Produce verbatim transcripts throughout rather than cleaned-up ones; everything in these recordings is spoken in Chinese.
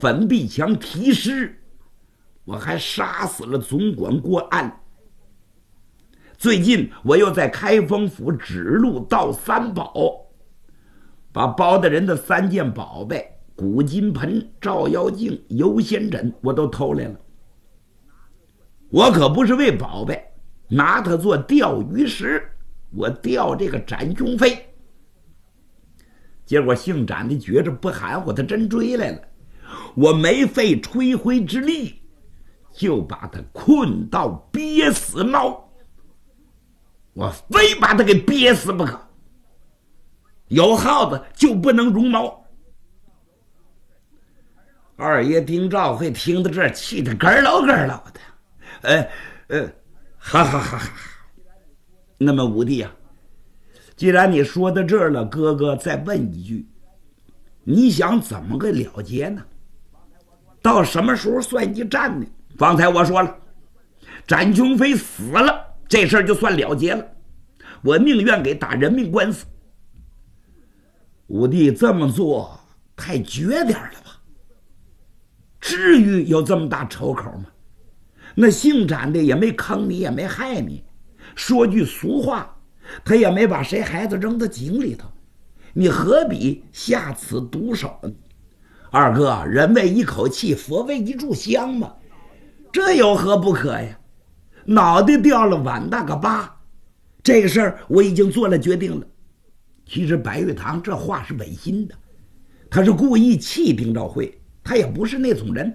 粉壁墙题诗，我还杀死了总管郭安。最近我又在开封府指路盗三宝，把包大人的三件宝贝古金盆、照妖镜、游仙枕我都偷来了。我可不是为宝贝，拿它做钓鱼石，我钓这个展雄飞。结果姓展的觉着不含糊，他真追来了。我没费吹灰之力，就把他困到憋死猫。我非把他给憋死不可。有耗子就不能绒毛。二爷丁兆会听到这儿，气得咯喽咯喽的。呃呃，哈哈哈哈！那么五弟啊，既然你说到这儿了，哥哥再问一句，你想怎么个了结呢？到什么时候算一战呢？方才我说了，展雄飞死了，这事儿就算了结了。我宁愿给打人命官司。五弟这么做太绝点了吧？至于有这么大仇口吗？那姓展的也没坑你，也没害你。说句俗话，他也没把谁孩子扔到井里头，你何必下此毒手呢？二哥，人为一口气，佛为一炷香嘛，这有何不可呀？脑袋掉了碗大个疤，这个事儿我已经做了决定了。其实白玉堂这话是违心的，他是故意气丁兆会，他也不是那种人。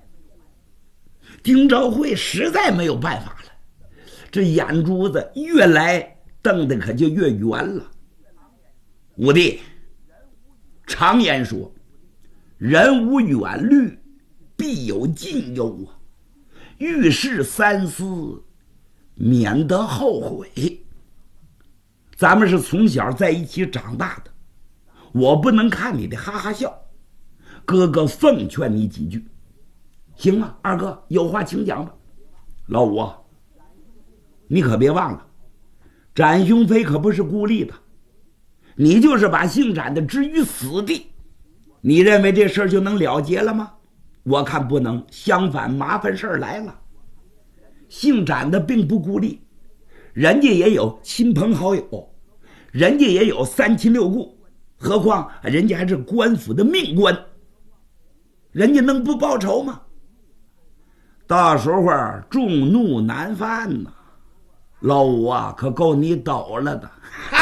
丁兆会实在没有办法了，这眼珠子越来瞪得可就越圆了。五弟，常言说，人无远虑，必有近忧啊！遇事三思，免得后悔。咱们是从小在一起长大的，我不能看你的哈哈笑。哥哥奉劝你几句，行吗？二哥有话请讲吧。老五啊，你可别忘了，展雄飞可不是孤立的，你就是把姓展的置于死地，你认为这事儿就能了结了吗？我看不能，相反，麻烦事儿来了。姓展的并不孤立，人家也有亲朋好友，人家也有三亲六故，何况人家还是官府的命官，人家能不报仇吗？到时候众怒难犯呐、啊，老五啊，可够你抖了的。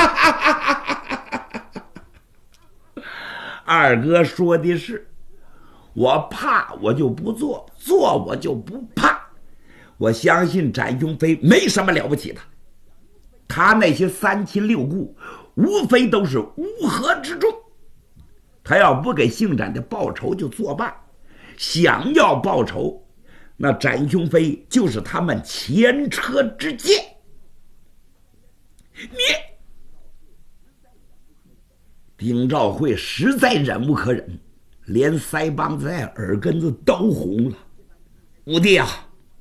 二哥说的是，我怕我就不做，做我就不怕。我相信展雄飞没什么了不起的，他那些三亲六故无非都是乌合之众，他要不给姓展的报仇就作罢，想要报仇，那展雄飞就是他们前车之鉴。你丁兆会实在忍无可忍，连腮帮子带耳根子都红了。五弟啊，